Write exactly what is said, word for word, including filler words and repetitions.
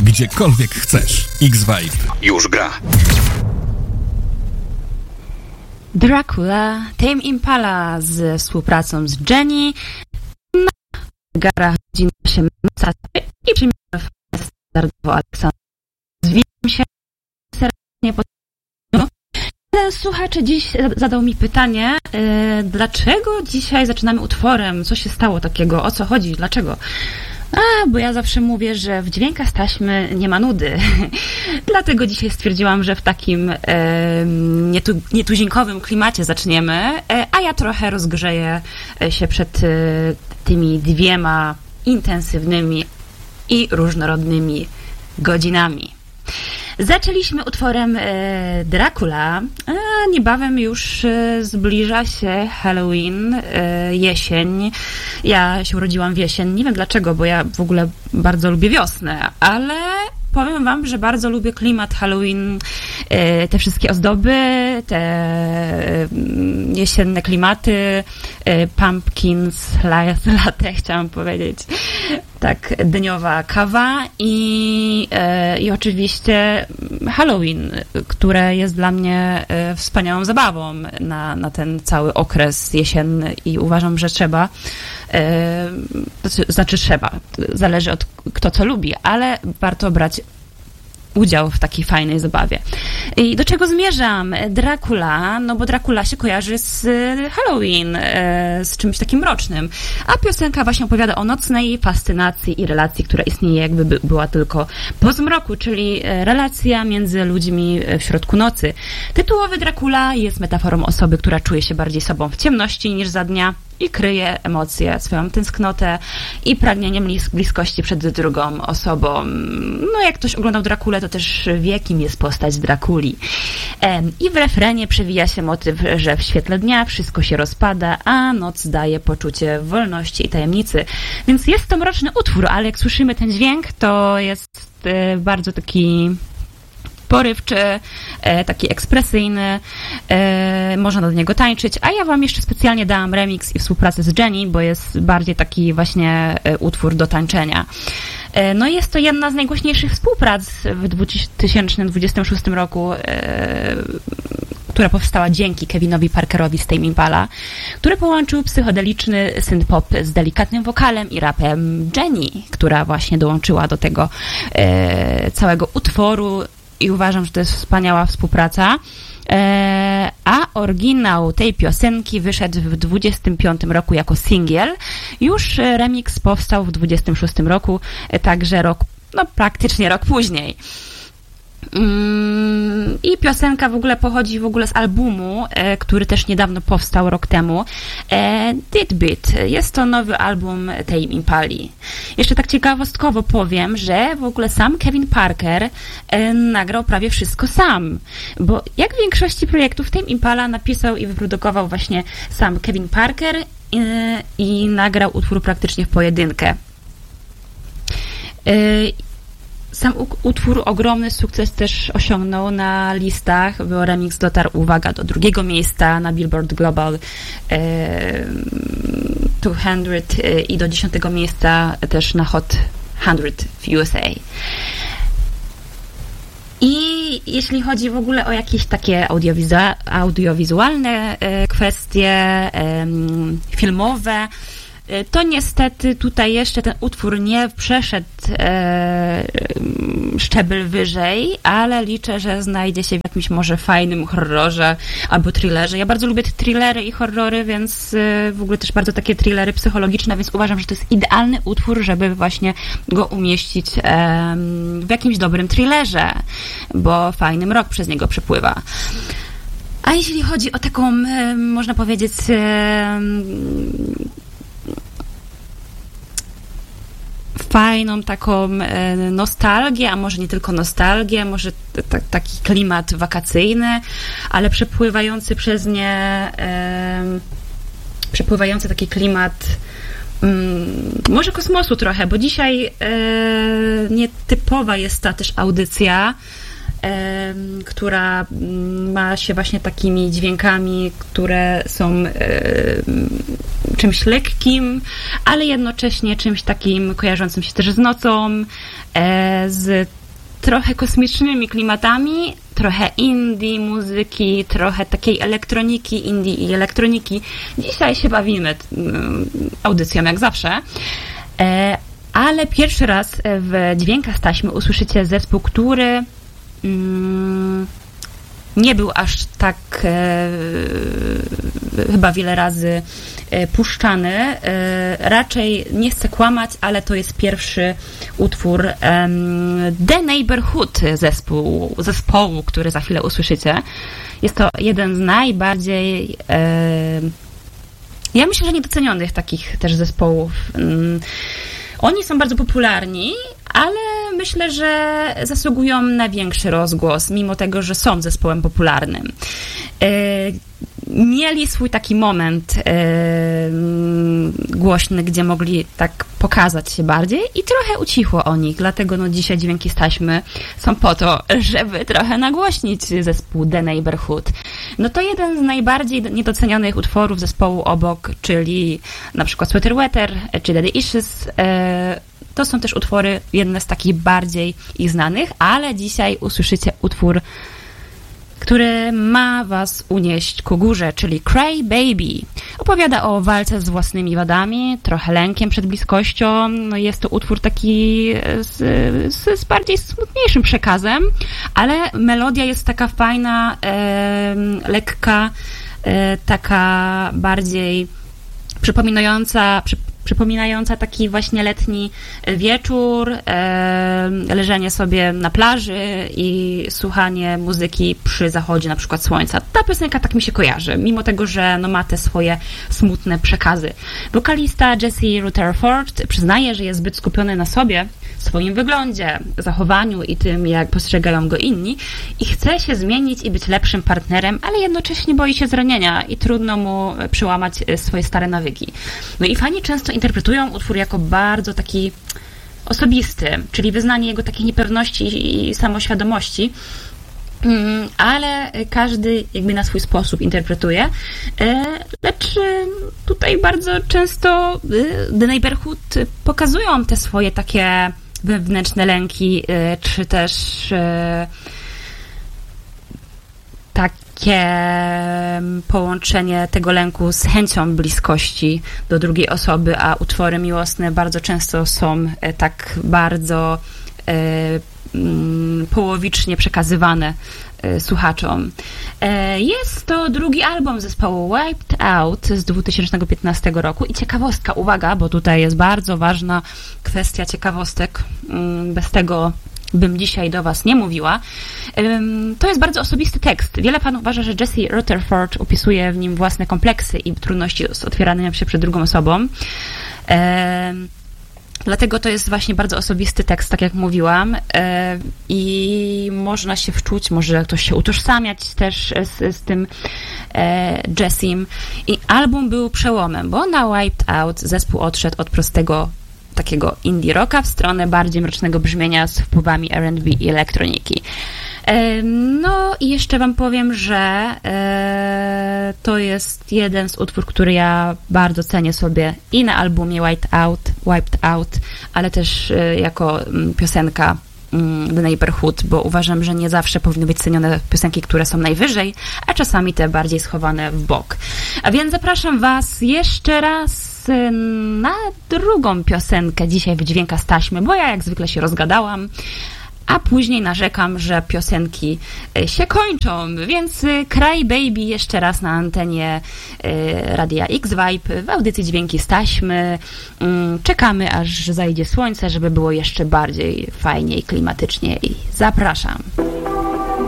gdziekolwiek chcesz. X-Vibe już gra. Dracula, Tame Impala z współpracą z Jenny na zegarach godzina osiemnasta i przyjmujemy standardowo Aleksandra. Zwijam się serdecznie pod... Słuchacz dziś zadał mi pytanie, yy, dlaczego dzisiaj zaczynamy utworem? Co się stało takiego? O co chodzi? Dlaczego? A, bo ja zawsze mówię, że w dźwiękach z taśmy nie ma nudy. Dlatego dzisiaj stwierdziłam, że w takim e, nietu, nietuzinkowym klimacie zaczniemy, e, a ja trochę rozgrzeję się przed e, tymi dwiema intensywnymi i różnorodnymi godzinami. Zaczęliśmy utworem e, Dracula, a niebawem już e, zbliża się Halloween, e, jesień. Ja się urodziłam w jesień, nie wiem dlaczego, bo ja w ogóle bardzo lubię wiosnę, ale powiem wam, że bardzo lubię klimat Halloween, e, te wszystkie ozdoby, te e, jesienne klimaty, e, pumpkins, latte, chciałam powiedzieć. Tak, dniowa kawa i, e, i oczywiście Halloween, które jest dla mnie e, wspaniałą zabawą na, na ten cały okres jesienny i uważam, że trzeba, e, to znaczy trzeba, zależy od kto co lubi, ale warto brać udział w takiej fajnej zabawie. I do czego zmierzam? Dracula, no bo Dracula się kojarzy z Halloween, z czymś takim mrocznym, a piosenka właśnie opowiada o nocnej fascynacji i relacji, która istnieje jakby była tylko po zmroku, czyli relacja między ludźmi w środku nocy. Tytułowy Dracula jest metaforą osoby, która czuje się bardziej sobą w ciemności niż za dnia i kryje emocje, swoją tęsknotę i pragnienie bliskości przed drugą osobą. No jak ktoś oglądał Drakulę, to też wie, kim jest postać Drakuli. I w refrenie przewija się motyw, że w świetle dnia wszystko się rozpada, a noc daje poczucie wolności i tajemnicy. Więc jest to mroczny utwór, ale jak słyszymy ten dźwięk, to jest bardzo taki porywczy, taki ekspresyjny, można do niego tańczyć, a ja wam jeszcze specjalnie dałam remix i współpracę z Jenny, bo jest bardziej taki właśnie utwór do tańczenia. No i jest to jedna z najgłośniejszych współprac w dwa tysiące dwudziestym szóstym roku, która powstała dzięki Kevinowi Parkerowi z Tame Impala, który połączył psychodeliczny synth-pop z delikatnym wokalem i rapem Jenny, która właśnie dołączyła do tego całego utworu. I uważam, że to jest wspaniała współpraca. E, a oryginał tej piosenki wyszedł w dwudziestym piątym roku jako singiel. Już remix powstał w dwudziestym szóstym roku, także rok, no praktycznie rok później. I piosenka w ogóle pochodzi w ogóle z albumu, e, który też niedawno powstał, rok temu. E, Dead Beat. Jest to nowy album Tame Impali. Jeszcze tak ciekawostkowo powiem, że w ogóle sam Kevin Parker e, nagrał prawie wszystko sam. Bo jak w większości projektów Tame Impala napisał i wyprodukował właśnie sam Kevin Parker e, i nagrał utwór praktycznie w pojedynkę. E, Sam utwór ogromny sukces też osiągnął na listach, bo remix dotarł, uwaga, do drugiego miejsca na Billboard Global e, dwieście e, i do dziesiątego miejsca też na Hot sto w U S A. I jeśli chodzi w ogóle o jakieś takie audiowizua- audiowizualne e, kwestie e, filmowe, to niestety tutaj jeszcze ten utwór nie przeszedł e, szczebel wyżej, ale liczę, że znajdzie się w jakimś może fajnym horrorze albo thrillerze. Ja bardzo lubię thrillery i horrory, więc e, w ogóle też bardzo takie thrillery psychologiczne, więc uważam, że to jest idealny utwór, żeby właśnie go umieścić e, w jakimś dobrym thrillerze, bo fajny mrok przez niego przepływa. A jeśli chodzi o taką, e, można powiedzieć, e, fajną taką nostalgię, a może nie tylko nostalgię, może t- t- taki klimat wakacyjny, ale przepływający przez nie e, przepływający taki klimat mm, może kosmosu trochę, bo dzisiaj e, nietypowa jest ta też audycja, e, która ma się właśnie takimi dźwiękami, które są e, czymś lekkim, ale jednocześnie czymś takim kojarzącym się też z nocą, e, z trochę kosmicznymi klimatami, trochę indie muzyki, trochę takiej elektroniki, indie i elektroniki. Dzisiaj się bawimy audycją jak zawsze, ale pierwszy raz w Dźwiękach z taśmy usłyszycie zespół, który mm, nie był aż tak e, chyba wiele razy e, puszczany. E, raczej nie chcę kłamać, ale to jest pierwszy utwór e, The Neighborhood zespół, zespołu, który za chwilę usłyszycie. Jest to jeden z najbardziej e, ja myślę, że niedocenionych takich też zespołów. Mm, Oni są bardzo popularni, ale myślę, że zasługują na większy rozgłos, mimo tego, że są zespołem popularnym. Mieli swój taki moment głośny, gdzie mogli tak pokazać się bardziej i trochę ucichło o nich, dlatego no dzisiaj Dźwięki z taśmy są po to, żeby trochę nagłośnić zespół The Neighborhood. No to jeden z najbardziej niedocenionych utworów zespołu obok, czyli na przykład Sweater Weather czy Daddy Issues. To są też utwory, jedne z takich bardziej ich znanych, ale dzisiaj usłyszycie utwór, który ma was unieść ku górze, czyli Cry Baby. Opowiada o walce z własnymi wadami, trochę lękiem przed bliskością. No jest to utwór taki z, z, z bardziej smutniejszym przekazem, ale melodia jest taka fajna, e, lekka, e, taka bardziej przypominająca, przy, przypominająca taki właśnie letni wieczór, e, leżenie sobie na plaży i słuchanie muzyki przy zachodzie na przykład słońca. Ta piosenka tak mi się kojarzy, mimo tego, że no, ma te swoje smutne przekazy. Wokalista Jesse Rutherford przyznaje, że jest zbyt skupiony na sobie, swoim wyglądzie, zachowaniu i tym, jak postrzegają go inni i chce się zmienić i być lepszym partnerem, ale jednocześnie boi się zranienia i trudno mu przełamać swoje stare nawyki. No i fani często interpretują utwór jako bardzo taki osobisty, czyli wyznanie jego takiej niepewności i samoświadomości, ale każdy jakby na swój sposób interpretuje, lecz tutaj bardzo często The Neighborhood pokazują te swoje takie wewnętrzne lęki, czy też takie połączenie tego lęku z chęcią bliskości do drugiej osoby, a utwory miłosne bardzo często są tak bardzo połowicznie przekazywane słuchaczom. Jest to drugi album zespołu Wiped Out z dwa tysiące piętnastego roku i ciekawostka, uwaga, bo tutaj jest bardzo ważna kwestia ciekawostek, bez tego bym dzisiaj do was nie mówiła. To jest bardzo osobisty tekst. Wiele fanów uważa, że Jesse Rutherford opisuje w nim własne kompleksy i trudności z otwieraniem się przed drugą osobą. Dlatego to jest właśnie bardzo osobisty tekst, tak jak mówiłam, i można się wczuć, może ktoś się utożsamiać też z, z tym Jessim. I album był przełomem, bo na Wiped Out zespół odszedł od prostego takiego indie rocka w stronę bardziej mrocznego brzmienia z wpływami R and B i elektroniki. No i jeszcze wam powiem, że to jest jeden z utwórów, który ja bardzo cenię sobie i na albumie Wiped Out, Wiped Out, ale też jako piosenka The Neighborhood, bo uważam, że nie zawsze powinny być cenione piosenki, które są najwyżej, a czasami te bardziej schowane w bok. A więc zapraszam was jeszcze raz na drugą piosenkę dzisiaj w Dźwiękach z taśmy, bo ja jak zwykle się rozgadałam, a później narzekam, że piosenki się kończą, więc Cry Baby jeszcze raz na antenie Radia X-Vibe w audycji Dźwięki z taśmy. Czekamy, aż zajdzie słońce, żeby było jeszcze bardziej fajnie i klimatycznie i zapraszam.